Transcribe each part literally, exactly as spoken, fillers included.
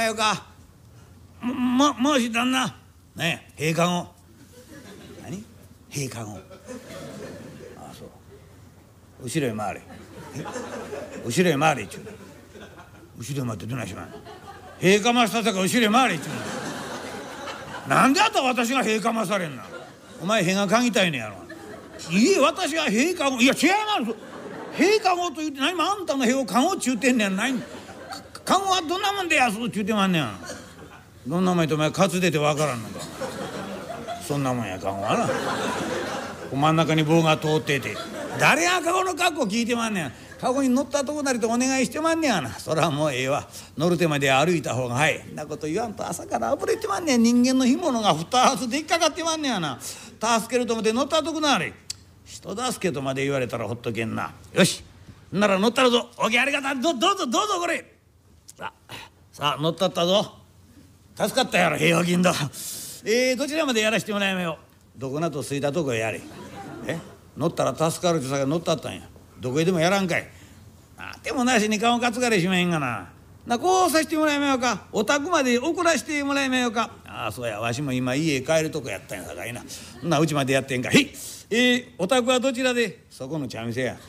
まよか。ま、まし旦那。ねえ、閉館を。何？閉館を。ああ、そう。後ろへ回れ。後ろへ回れっちゅうの。後ろへ回ってどないしまんの。閉かましたさか後ろへ回れっちゅうの。なんであんた私が閉かまされんな。お前塀が嗅ぎたいねやろ。いえ、私が塀かご。いや違います。塀かごと言って何もあんたの塀をかごっちゅうてんねやない。かごはどんなもんでやすっちゅうてまんねや。どんなもんやとお前担出てわからんのか。そんなもんやかごはな。真ん中に棒が通ってて誰がかごの格好聞いてまんねや。かごに乗ったとこなりとお願いしてまんねやな。そらもうええわ。乗る手まで歩いた方がはい。んなこと言わんと朝からあぶれてまんねや。人間の干物がふたつでっかかってまんねやな。助けると思って乗ったとこなあれ。人助けとまで言われたらほっとけんな。よしなら乗ったらぞ。おけありがたい。どどうぞどうぞこれ。さあさあ乗ったったぞ。助かったやろ平和金だ。えー、どちらまでやらしてもらいまよ。どこなとすいたとこへやれ。え乗ったら助かるってさが乗ったったんや。どこへでもやらんかい。あでもなしに顔担がれしまへんがな。なこうさせてもらいまよか。お宅まで送らせてもらいまよか。ああそうやわしも今家へ帰るとこやったんやさかいな。なうちまでやってんか。へいえー、お宅はどちらで。そこの茶店や。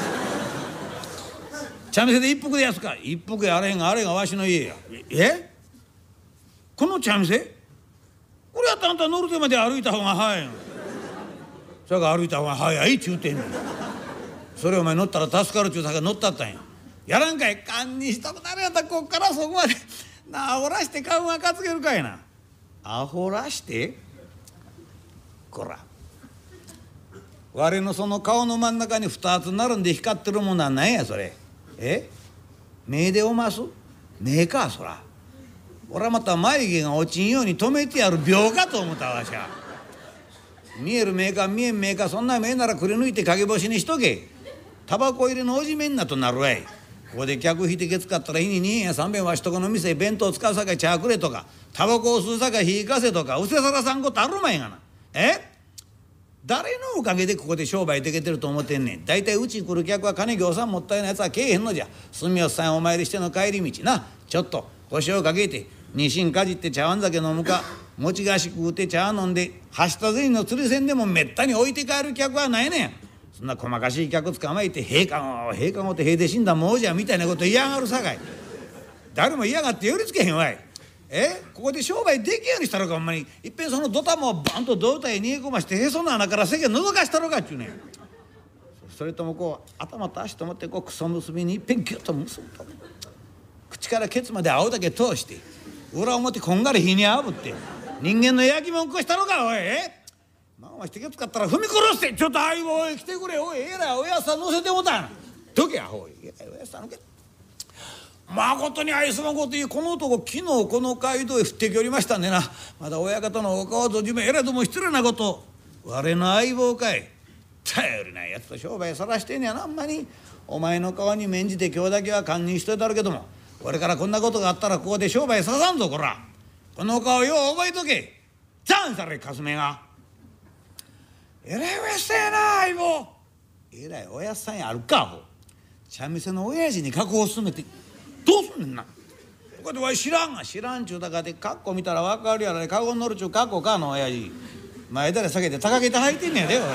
茶店で一服でやすか。一服やあれへんがあれがわしの家や。えこの茶店これやったらあんた乗る手まで歩いた方が早いん。それが歩いた方が早いっちゅうてんねん。それお前乗ったら助かるっちゅうさか乗ったったんや。やらんかい。堪忍しとくなるやったらこっからそこまでなあほらして顔が担げるかいな。あほらしてこら我のその顔の真ん中に二つなるんで光ってるもんは何やそれ。え目でおます目かそら。俺はまた眉毛が落ちんように止めてやる病かと思ったわしゃ。見える目か見えん目かそんな目ならくり抜いて陰干しにしとけ。タバコ入れのおじめになとなるわい。ここで客引いてけつかったら日ににえんやさんべんわしとこの店弁当使うさかい茶くれとかタバコを吸うさかい火かせとかうせさらさんことあるまいがな。え誰のおかげでここで商売できてると思ってんねん。大体うち来る客は金行さんもったいないやつはけえへんのじゃ。住吉さんお参りしての帰り道なちょっと腰をかけてにしんかじって茶碗酒飲むか餅菓子食うて茶飲んではした銭の釣り銭でもめったに置いて帰る客はないねん。そんな細かしい客捕まえて閉館を閉館をって塀で死んだ亡者みたいなこと嫌がるさかい。誰も嫌がって寄りつけへんわい。えここで商売できんようにしたろかほんまに。いっぺんそのドタマをバンと胴体に逃げ込ましてへその穴から世間覗かしたろかっちゅうねん。それともこう頭と足と思ってこうクソ結びにいっぺんギュッと結ぶと口からケツまで青だけ通して裏表こんがり火にあぶって人間の焼きもんこしたろかおい。えまあましてけつかったら踏み殺してちょっと相棒へ来てくれおい。えらいおやつさん乗せてもたんどけやおい。えらいおやつさんのけまことに愛すまんこと言うこの男昨日この街道へ降ってきおりましたんでな。まだ親方のお顔とじめえらいとも失礼なこと我の相棒かい。頼りないやつと商売さらしてんやな。あんまにお前の顔に免じて今日だけは堪忍しといたるけどもこれからこんなことがあったらここで商売ささんぞこら。この顔よう覚えとけ。チャンされかすめがえらいおやつさんやな相棒。えらいおやつさんやあるかほ茶店の親父に確保を進めてどうすんねんな。こうやってわい知らんが知らんちゅうたかてカッコ見たら分かるやろね。カゴに乗るちゅうカッコかの親父前だれ下げて高げて履いてんねやでおい。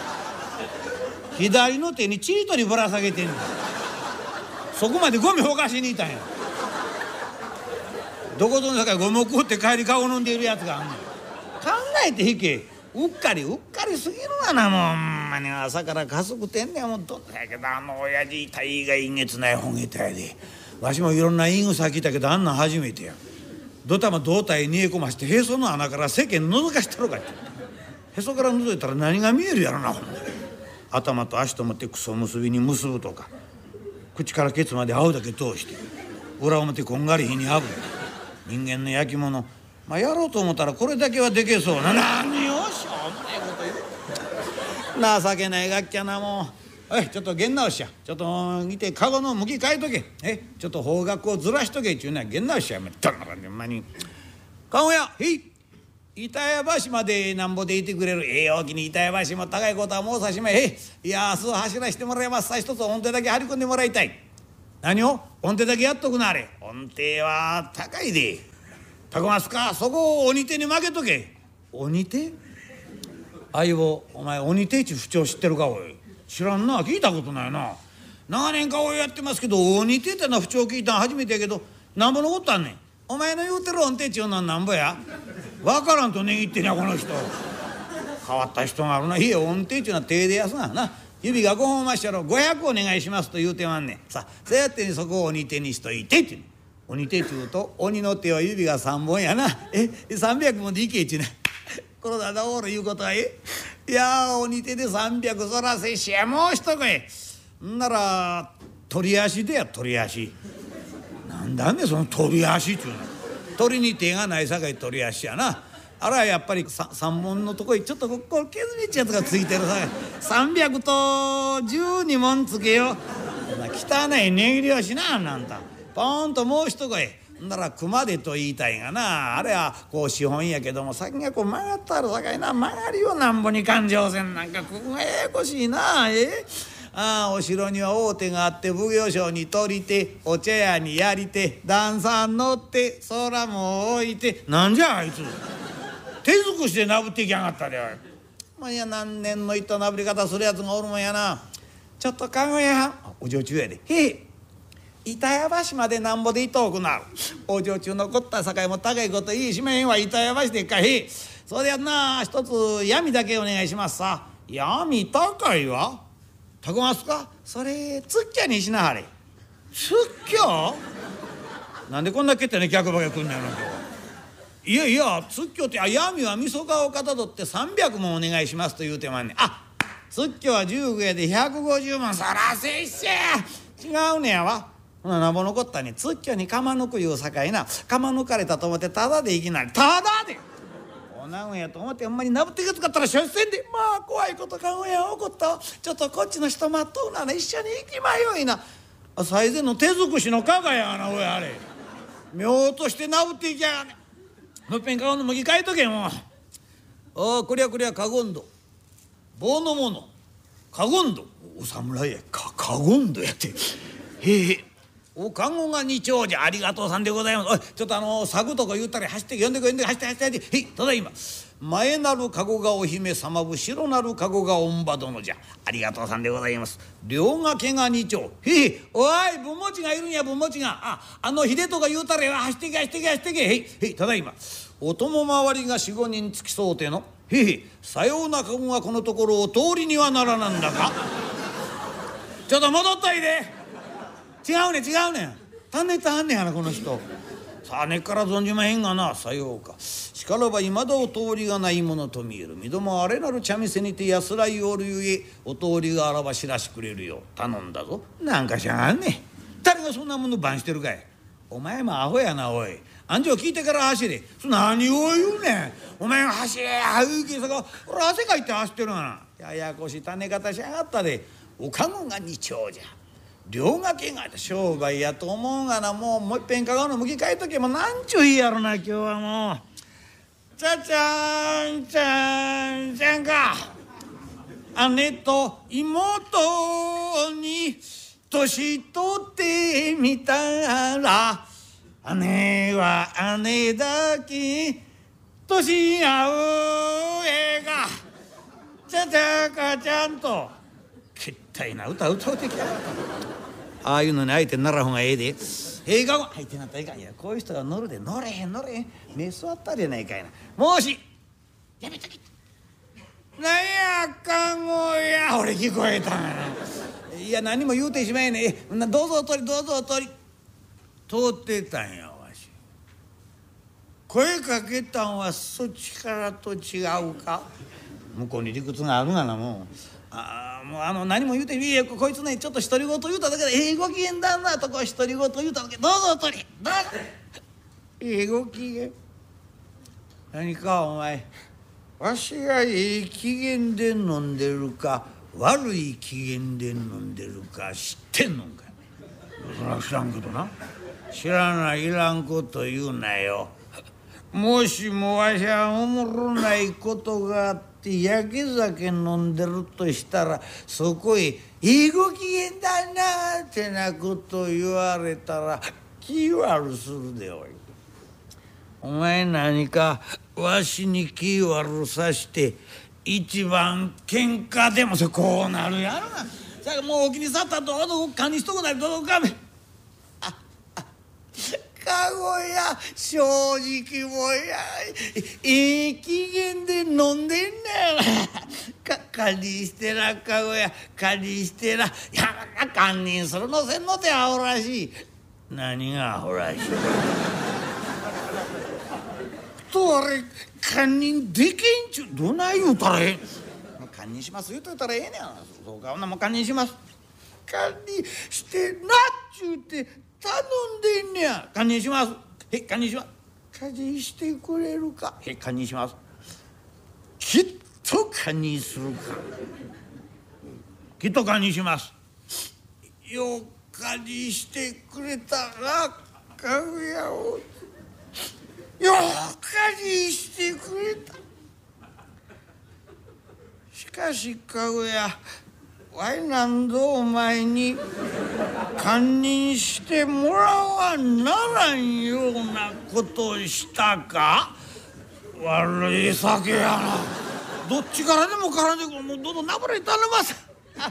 左の手にチリトリぶら下げてんねん。そこまでゴミほかしにいたんや。どこぞの中ゴムを食って帰りカゴ飲んでいるやつがあんねん。考えて引け。うっかりうっかりすぎるわなもうほんまに朝からかすくてんねんもんどんだけどあの親父大概陰月ないほげたやで。わしもいろんな言い草聞いたけどあんなん初めてや。ドタマ胴体に逃げ込ましてへその穴から世間覗かしたろかって。へそから覗いたら何が見えるやろなほんまに。頭と足と思ってクソ結びに結ぶとか口からケツまで青だけ通して裏表こんがり火にあぶって人間の焼き物まあやろうと思ったらこれだけはでけそうな。何をしょうもないこと言う。情けないガッキャなもう。おいちょっとげん直しや。ちょっと見てカゴの向き変えとけ。えちょっと方角をずらしとけっちゅうねんげん直しやめったらほんまに。カゴやへい板谷橋までなんぼでいてくれる。ええおおきに板谷橋も高いことは申さしまへ。いや明日走らしてもらいますさ。一つ音程だけ張り込んでもらいたい。何を音程だけやっとくなあれ。 音程は高いで。たこますか、そこを鬼手に負けとけ。鬼手？相棒、お前鬼手っちゅう不調知ってるかおい。知らんな、聞いたことないな。長年顔やってますけど、鬼手ってのは不調聞いたん初めてやけど、なんぼのことあんねん。お前の言うてる音程っちゅうのはなんぼや。わからんと値切ってんやこの人。変わった人があるな。いや、音程っちゅうのは手でやすなな。指がごほんましたらごひゃくお願いしますと言うてまんねん。さあ、そうやってにそこを鬼手にしといてって言うねん。鬼手って言うと、鬼の手は指がさんぼんやな。え、さんびゃくもでいけっちゅうねん。このだだおる言うことはえいやー、鬼手でさんびゃくそらせしや、もう一声。んなら鳥足でや、鳥足。なんだねその鳥足っちゅうの。鳥に手がないさかい鳥足やな。あれはやっぱりさんぼんのとこにちょっとここ削りっちゅうやつがついてるさかいさんびゃくとじゅうにもんつけよ。汚い値切りはしなあんた。ポーンともう一声。なら熊手と言いたいがな、あれはこう資本やけども先がこう曲がったあるさかいな、曲がりをなんぼに環状線なんかここがややこしいな。えああ、お城には大手があって、奉行所に取り手、お茶屋にやり手、段差乗って空も置いて。なんじゃあいつ手尽くしてなぶっていきやがったでおい。まあ、いや何年の糸なぶり方するやつがおるもんやな。ちょっと考えはん。お女中やで。へえ、板谷橋までなんぼでいとおくなる。お女中のこった境も高いこと言いしめへんわ。板谷橋でっかい。へえ、それやんな、一つ闇だけお願いしますさ。闇高いわ。たこますか、それつっきゃにしなはれ。つっきゃなんでこんなけってね客ばけ来んねやろ今日は。いやいや、つっきょって、あ、闇はみそかをかたどってさんびゃくもんお願いしますと言うてまんねん。あ、つっきょはじゅうごやでひゃくごじゅうもん。そらせっしゃ違うねやわ。ほななんぼ残ったね。つっきょに釜抜くいうさかいな、釜抜かれたと思ってただでいきなりただでおなうんやと思ってほんまになぶってけつかったら出世で、まあ怖いこと考えや起こった。ちょっとこっちの人待っとうなら一緒に行きまよいな。最前の手尽くしの加賀やがなおい。あれ妙としてなぶっていきやがね。もっぺん顔の向き変えとけもう。ああ、こりゃこりゃかごんど棒のものかごんどお侍やかかごんどやって。へえ、おかごが二丁じゃ、ありがとうさんでございます。おい、ちょっとあのサグとか言うたら走って呼んでこい、呼んで走って走って走って。へい、ただいま前なるかごがお姫様、後ろなるかごがおんば殿じゃ。ありがとうさんでございます。両掛けが二丁。へい、おい、ぶんもちがいるんや、ぶんもちが。あ、あの秀とか言うたら走ってけ走ってけ走ってけ。へいへい、ただいまお供周りが四五人付きそうての。へい、さようなかごがこのところを通りにはならなんだか。ちょっと戻っといで。違うね違うねん。たねたはんねんやなこの人。さあ根っから存じまへんがな。さようか。しからばいまだお通りがないものと見える。身どもあれなる茶店にて安らいおるゆえ、お通りがあらば知らしくれるよう頼んだぞ。なんかしゃがんねん。誰がそんなもの番してるかい。お前もアホやなおい。あんじょ聞いてから走れ。何を言うねん。お前が走れや言うけさか、俺汗かいて走ってるがな。ややこしい種方しやがったで。おかごが二丁じゃ、両掛けが商売やと思うがな。もうもういっぺんかごの向き変えとけ。もうなんちゅういいやろな今日はもう。ちゃちゃんちゃんちゃんか。姉と妹に年取ってみたら、姉は姉だけ年合うえが。ちゃちゃかちゃんとけったいな歌歌うてきやがった。ああいうのに相手にならんほうがええで。映画は相手になったらいかん。いやこういう人が乗るで。乗れへん乗れへん。目座ったりやないかいな。もしやめとき。なんやかんごや。俺聞こえたんやな。いや何も言うてしまえねえ。どうぞおとりどうぞおとり。通ってたんやわし。声かけたんはそっちからと違うか。向こうに理屈があるがな。もうあもうあの何も言うてみえ。こいつねちょっと独り言言うただけでええご機嫌だなとこ独り言言うただけ。どうぞおとりどうぞ。ええご機嫌何かお前。わしがいい機嫌で飲んでるか悪い機嫌で飲んでるか知ってんのか。そら知らんけどな。知らないいらんこと言うなよ。もしもわしはおもろないことがあってやけ酒飲んでるとしたら、そこへ「いいご機嫌だな」ってなこと言われたら気悪するでおい。お前何かわしに気悪さして一番喧嘩でもそこうなるやろな。さあもうお気に去ったどうぞかにしとこなりどうぞかめ。ああかごや正直もやええ機嫌で飲んでんねん。かかにしてらかごやかにしてら。いや堪忍するのせんのてアホらしい。何がアホらしいとあれ堪忍でけんちゅうどない言うたらええ。堪忍します言うといたらええねん。そうかほんなもん堪忍します。堪忍してなっちゅうて頼んでんねや。堪忍します。へ堪忍します。堪忍してくれるか。へ堪忍します。きっと堪忍するか。きっと堪忍します。よう堪忍してくれたらかぐやをよう堪忍してくれた。しかしかぐやわい何度お前に堪忍してもらわならんようなことをしたか。悪い酒やな。どっちからでも絡んでもうどうぞなぶれ頼ます。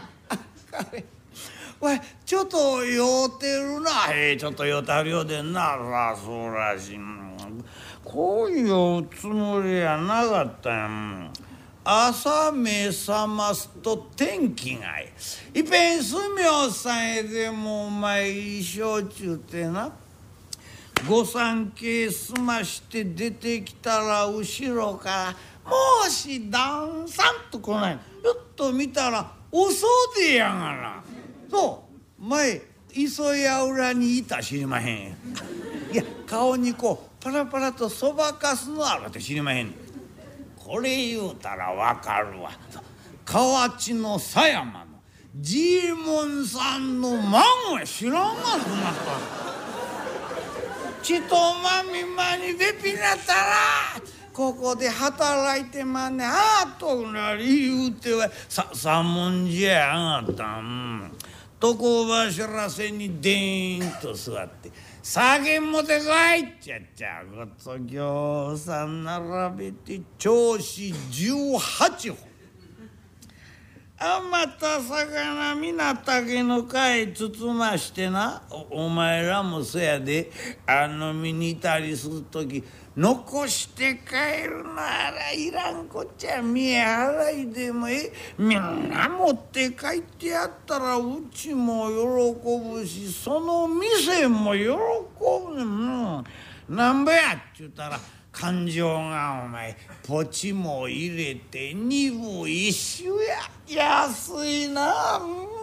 わいちょっと酔うてるな。ええちょっと酔うてはるようでんな。らそうらしい。こういうつもりやなかったやん。朝目覚ますと天気がいい。いっぺん住みさんへでもお前一生ちゅうてな。御三家済まして出てきたら後ろからもし旦さんと来ない。ひょっと見たらおそうでやがな。そう前磯や裏にいた知りまへん。いや顔にこうパラパラとそばかすのあるって知りまへん。これ言うたらわかるわ。河内の狭山のジーモンさんの孫や。知らんがそんな人。ちとまみまにべぴなったらここで働いてまんねん。ああとなり言うてはさ三文字やがったん。床柱背にでーんと座って「酒持てこい!」っちゃっちゃごとぎょうさん並べて調子じゅうはちほん。余った魚みな竹の貝包ましてな。 お, お前らもそやで。あの見にいたりする時残して帰るならいらんこっちゃ見え払いでもええ。みんな持って帰ってやったらうちも喜ぶしその店も喜ぶねん。なんぼやっちゅうたら感情がお前ポチも入れて二分一首や。安いな、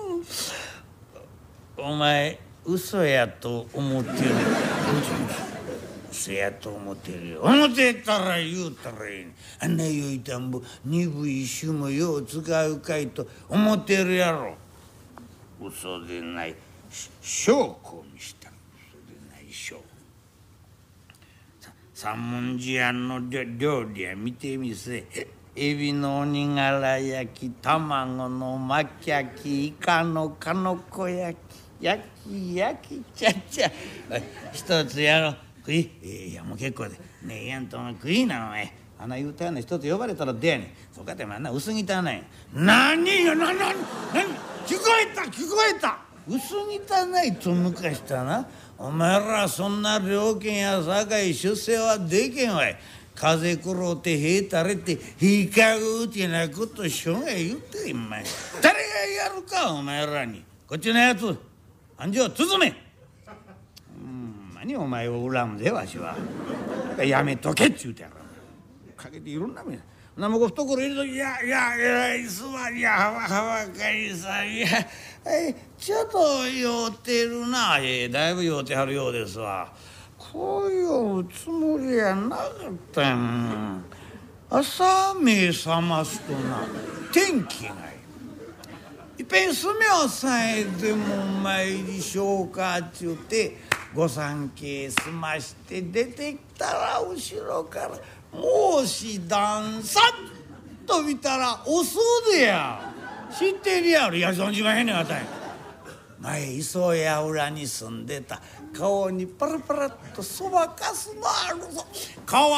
うん、お前嘘やと思ってる。嘘やと思ってるよ。思ってたら言うたらええねん。あんなよいたんぼ二分一首もよう使うかいと思ってるやろ。嘘でない証拠を見した。嘘でない証拠。三文字屋の料理や見てみせ。エビの鬼殻焼き、卵の巻き焼き、イカのかのこ焼き、焼き焼きちゃっちゃ。一つやろう。食い。いやもう結構で。ねえやんと食いなお前。あんな言うたような一つ呼ばれたらでやねん。そうかってあんな薄汚い。何よなな何聞こえた聞こえた。薄汚いと抜かしたな。お前らそんな料金やさかい出世はでけんわい。風くろうてへたれてひかぐうてなことしょうが言うてんまい。誰がやるかお前らに。こっちのやつ暗示を包め。うん何お前を恨むでわしは。やめとけっちゅうてやろ。かけていろんな目なもこ懐入れときいやいやいやすまんやはわはわかりさんいやえちょっと酔うてるな。えだいぶ酔うてはるようですわ。こういうつもりやなかったやん。朝目覚ますとな天気がいい。いっぺん住みをさえでも参りしょうかっちゅうて御三家済まして出てきたら後ろからもし旦さんと見たらおそうでや。知ってるやろ。いや存じまへんねんあたい。 前磯屋裏に住んでた顔にパラパラっとそばかすのあるぞ。顔